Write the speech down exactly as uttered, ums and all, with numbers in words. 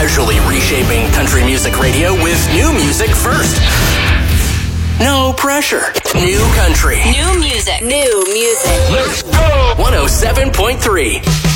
casually reshaping country music radio with new music first. No pressure. New country. New music. New music. Let's go! one oh seven point three